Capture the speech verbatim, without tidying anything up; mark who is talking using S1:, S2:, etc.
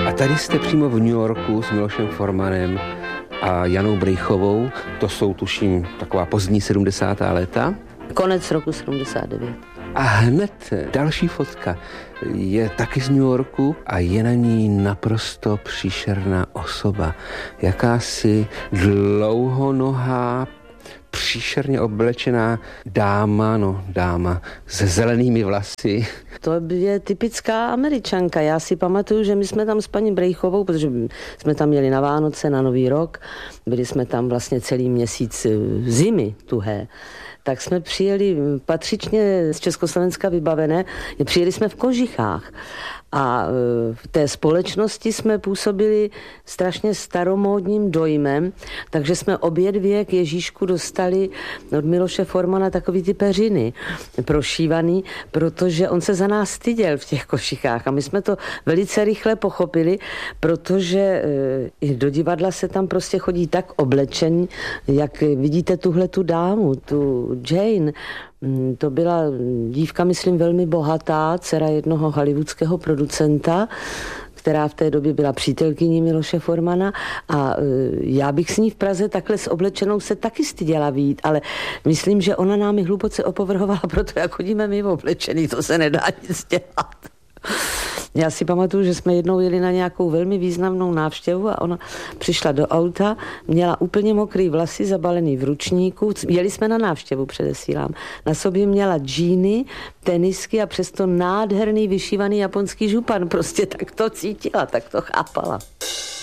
S1: A tady jste přímo v New Yorku s Milošem Formanem a Janou Brychovou, to jsou tuším taková pozdní sedmdesátá léta.
S2: Konec roku sedmdesát devět.
S1: A hned další fotka je taky z New Yorku a je na ní naprosto příšerná osoba. Jakási dlouhonohá, příšerně oblečená dáma, no dáma se zelenými vlasy.
S2: To je typická Američanka. Já si pamatuju, že my jsme tam s paní Brychovou, protože jsme tam jeli na Vánoce, na Nový rok, byli jsme tam vlastně celý měsíc zimy tuhé, tak jsme přijeli patřičně z Československa vybavené, přijeli jsme v kožichách. A v té společnosti jsme působili strašně staromódním dojmem, takže jsme obě dvě k Ježíšku dostali od Miloše Formana takový ty peřiny prošívaný, protože on se za nás styděl v těch košichách a my jsme to velice rychle pochopili, protože i do divadla se tam prostě chodí tak oblečení, jak vidíte tuhle tu dámu, tu Jane. To byla dívka, myslím, velmi bohatá, dcera jednoho hollywoodského producenta, která v té době byla přítelkyní Miloše Formana a já bych s ní v Praze takhle s oblečenou se taky styděla vyjít, ale myslím, že ona námi hluboce opovrhovala, proto jak chodíme my oblečený, to se nedá nic dělat. Já si pamatuju, že jsme jednou jeli na nějakou velmi významnou návštěvu a ona přišla do auta, měla úplně mokrý vlasy, zabalený v ručníku, jeli jsme na návštěvu, předesílám. Na sobě měla džíny, tenisky a přesto nádherný vyšívaný japonský župan, prostě tak to cítila, tak to chápala.